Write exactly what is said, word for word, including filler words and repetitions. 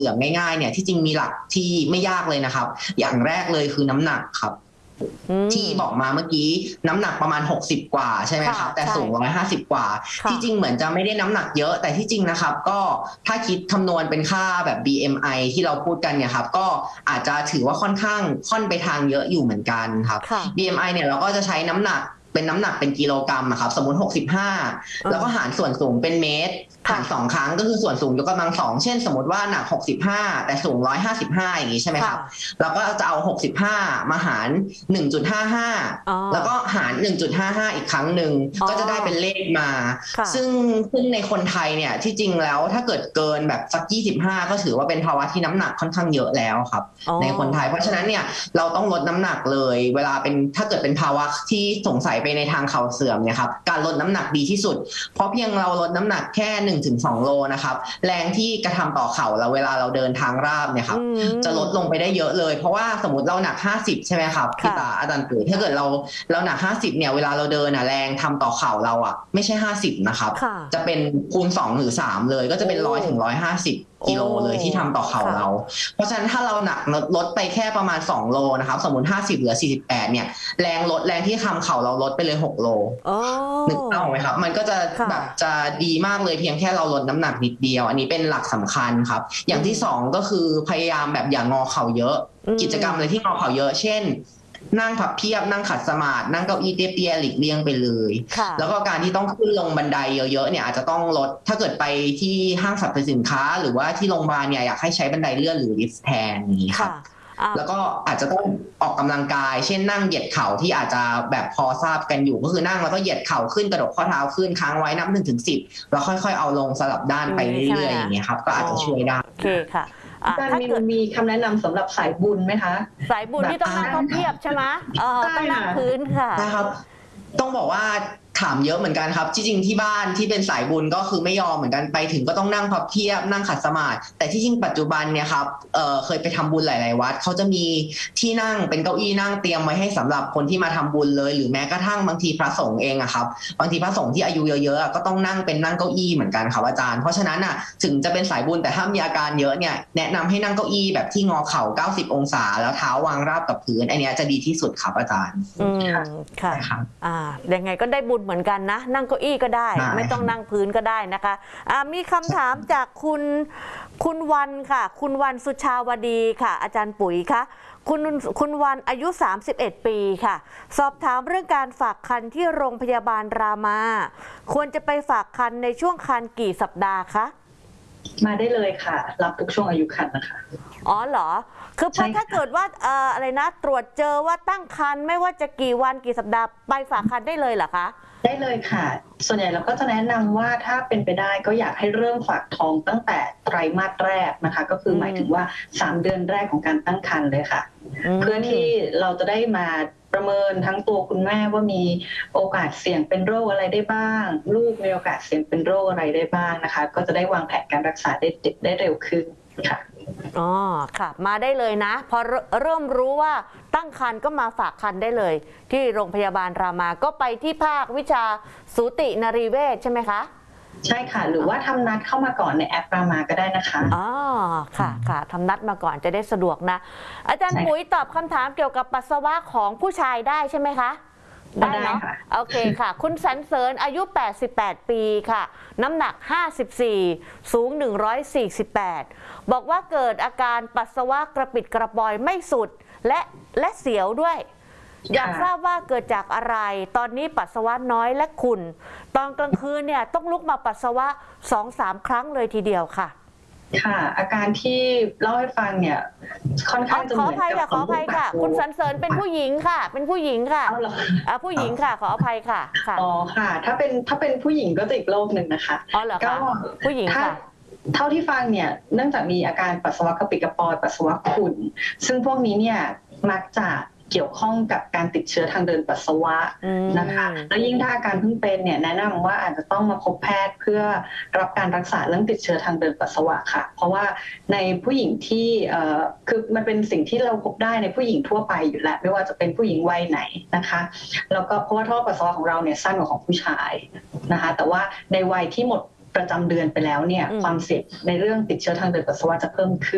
สื่อมง่ายๆเนี่ยที่จริงมีหลักที่ไม่ยากเลยนะครับอย่างแรกเลยคือน้ำหนักครับที่บอกมาเมื่อกี้น้ำหนักประมาณหกสิบกว่าใช่ไหมครับแต่สูงหนึ่งร้อยห้าสิบกว่าที่จริงเหมือนจะไม่ได้น้ำหนักเยอะแต่ที่จริงนะครับก็ถ้าคิดคำนวณเป็นค่าแบบ บี เอ็ม ไอ ที่เราพูดกันเนี่ยครับก็อาจจะถือว่าค่อนข้างค่อนไปทางเยอะอยู่เหมือนกันครับ บี เอ็ม ไอ เนี่ยเราก็จะใช้น้ำหนักเป็นน้ำหนักเป็นกิโลกรัมอะครับสมมติหกสิบห้าแล้วก็หารส่วนสูงเป็นเมตรหารสองครั้งก็คือส่วนสูงยกกำลังสองเช่นสมมติว่าหนักหกสิบห้าแต่สูงหนึ่งร้อยห้าสิบห้าอย่างนี้ใช่ไหมครับเราก็จะเอาหกสิบห้ามาหาร หนึ่งจุดห้าห้า แล้วก็หาร หนึ่งจุดห้าห้า อีกครั้งหนึ่งก็จะได้เป็นเลขมาซึ่งซึ่งในคนไทยเนี่ยที่จริงแล้วถ้าเกิดเกินแบบสักยี่สิบห้าก็ถือว่าเป็นภาวะที่น้ำหนักค่อนข้างเยอะแล้วครับในคนไทยเพราะฉะนั้นเนี่ยเราต้องลดน้ำหนักเลยเวลาเป็นถ้าเกิดเป็นภาวะที่สงสัยไปในทางเข่าเสื่อมเนี่ยครับการลดน้ำหนักดีที่สุดเพราะเพียงเราลดน้ำหนักแค่ หนึ่งถึงสอง โลนะครับแรงที่กระทำต่อเข่าเราเวลาเราเดินทางราบเนี่ยครับจะลดลงไปได้เยอะเลยเพราะว่าสมมติเราหนักห้าสิบใช่ไหมครับพี่ตาอาจารย์ปุ๋ยถ้าเกิดเราเราหนักห้าสิบเนี่ยเวลาเราเดินอ่ะแรงทำต่อเข่าเราอ่ะไม่ใช่ห้าสิบนะครับจะเป็นคูณสองหรือสามเลยก็จะเป็นหนึ่งร้อยถึงหนึ่งร้อยห้าสิบกิโลเลยที่ทำต่อเข่าเราเพราะฉะนั้นถ้าเราหนักลดไปแค่ประมาณสองโลนะครับสมมติห้าสิบเหลือสี่สิบแปดเนี่ยแรงลดแรงที่ทำเข่าเราลดไปเลยหกโลนึกออกไหมครับมันก็จะแบบจะดีมากเลยเพียงแค่เราลดน้ำหนักนิดเดียวอันนี้เป็นหลักสำคัญครับอย่างที่สองก็คือพยายามแบบอย่างอเข่าเยอะกิจกรรมอะไรที่งอเข่าเยอะเช่นนั่งพับเพียบนั่งขัดสมาธินั่งเก้าอี้เตี้ยๆหลีกเลี่ยงไปเลยแล้วก็การที่ต้องขึ้นลงบันไดเยอะๆเนี่ยอาจจะต้องลดถ้าเกิดไปที่ห้างสรรพสินค้าหรือว่าที่โรงพยาบาลเนี่ยอยากให้ใช้บันไดเลื่อนหรือลิฟต์แทนนี้ครับแล้วก็อาจจะต้องออกกำลังกายเช่นนั่งเหยียดเข่าที่อาจจะแบบพอทราบกันอยู่ก็คือนั่งแล้วก็เหยียดเข่าขึ้นกระดกข้อเท้าขึ้นค้างไว้นับหนึ่งถึงสิบแล้วค่อยๆเอาลงสลับด้านไปเรื่อยๆอย่างเงี้ยครับก็อาจจะช่วยได้โอเคค่ะอาจารย์มีมีคำแนะนำสำหรับสายบุญไหมคะสายบุญที่ต้องนั่งพับเพียบใช่ไหมเออต้องนั่งพื้นค่ะใช่ครับต้องบอกว่าถามเยอะเหมือนกันครับที่จริงที่บ้านที่เป็นสายบุญก็คือไม่ยอมเหมือนกันไปถึงก็ต้องนั่งพับเพียบนั่งขัดสมาธิแต่ที่จริงปัจจุบันเนี่ยครับเอ่อเคยไปทำบุญหลายๆวัดเขาจะมีที่นั่งเป็นเก้าอี้นั่งเตรียมไว้ให้สำหรับคนที่มาทำบุญเลยหรือแม้กระทั่งบางทีพระสงฆ์เองอะครับบางทีพระสงฆ์ที่อายุเยอะๆก็ต้องนั่งเป็นนั่งเก้าอี้เหมือนกันครับอาจารย์เพราะฉะนั้นอะถึงจะเป็นสายบุญแต่ถ้ามีอาการเยอะเนี่ยแนะนำให้นั่งเก้าอี้แบบที่งอเข่าเก้าสิบองศาแล้วเท้าวางราบกับพื้นอันนี้จะดีที่สุดครับอาจารย์อืมค่ะอ่ายังไงก็ได้บุญเหมือนกันนะนั่งเก้าอี้ก็ได้ไม่ต้องนั่งพื้นก็ได้นะคะอ่ามีคำถามจากคุณคุณวันค่ะคุณวันสุชาวดีค่ะอาจารย์ปุ๋ยคะคุณคุณวันอายุสามสิบเอ็ดปีค่ะสอบถามเรื่องการฝากครรภ์ที่โรงพยาบาลรามาควรจะไปฝากครรภ์ในช่วงครรภ์กี่สัปดาห์คะมาได้เลยค่ะรับทุกช่วงอายุครรภ์นะคะอ๋อเหรอคือพอถ้าเกิดว่าเอ่ออะไรนะตรวจเจอว่าตั้งครรภ์ไม่ว่าจะกี่วันกี่สัปดาห์ไปฝากครรภ์ได้เลยเหรอคะได้เลยค่ะส่วนใหญ่เราก็จะแนะนำว่าถ้าเป็นไปได้ก็อยากให้เริ่มฝากท้องตั้งแต่ไตรมาสแรกนะคะก็คือหมายถึงว่าสามเดือนแรกของการตั้งครรภ์เลยค่ะเพื่อที่เราจะได้มาประเมินทั้งตัวคุณแม่ว่ามีโอกาสเสี่ยงเป็นโรคอะไรได้บ้างลูกมีโอกาสเสี่ยงเป็นโรคอะไรได้บ้างนะคะก็จะได้วางแผนการรักษาได้ได้เร็วขึ้นค่ะอ๋อค่ะมาได้เลยนะพอเริ่มรู้ว่าตั้งครรภ์ก็มาฝากครรภ์ได้เลยที่โรงพยาบาลรามาก็ไปที่ภาควิชาสูตินรีเวชใช่ไหมคะใช่ค่ะหรือว่าทำนัดเข้ามาก่อนในแอปรามาก็ได้นะคะอ๋อค่ะค่ะทำนัดมาก่อนจะได้สะดวกนะอาจารย์ปุ๋ยตอบคำถามเกี่ยวกับปัสสาวะของผู้ชายได้ใช่ไหมคะได้เนาะโอเคค่ะคุณสรรเสริญอายุแปดสิบแปดปีค่ะน้ำหนักห้าสิบสี่สูงหนึ่งร้อยสี่สิบแปดบอกว่าเกิดอาการปัสสาวะกระปิดกระปอยไม่สุดและและเสียวด้วยอยากทราบว่าเกิดจากอะไรตอนนี้ปัสสาวะน้อยและขุ่นตอนกลางคืนเนี่ยต้องลุกมาปัสสาวะ สองถึงสาม ครั้งเลยทีเดียวค่ะค่ะอาการที่เล่าให้ฟังเนี่ยค่อนข้างจะเหมือนกับขออภัยค่ะคุณสรรเสริญเป็นผู้หญิงค่ะเป็นผู้หญิงค่ะอ่าผู้หญิงค่ะขออภัยค่ะอ๋อค่ะถ้าเป็นถ้าเป็นผู้หญิงก็จะอีกโรคหนึ่งนะคะอ๋อเหรอคะผู้หญิงค่ะเท่าที่ฟังเนี่ยเนื่องจากมีอาการปัสสาวะกระปิดกระปอยปัสสาวะขุ่นซึ่งพวกนี้เนี่ยมักจะเกี่ยวข้องกับการติดเชื้อทางเดินปัสสาวะนะคะแล้วยิ่งถ้าอาการเพิ่งเป็นเนี่ยแนะนำว่าอาจจะต้องมาพบแพทย์เพื่อรับการรักษาเรื่องติดเชื้อทางเดินปัสสาวะค่ะเพราะว่าในผู้หญิงที่คือมันเป็นสิ่งที่เราพบได้ในผู้หญิงทั่วไปอยู่แล้วไม่ว่าจะเป็นผู้หญิงวัยไหนนะคะแล้วก็เพราะว่าท่อปัสสาวะของเราเนี่ยสั้นกว่าของผู้ชายนะคะแต่ว่าในวัยที่หมดประจำเดือนไปแล้วเนี่ยความเสี่ยงในเรื่องติดเชื้อทางเดินปัสสาวะจะเพิ่มขึ้น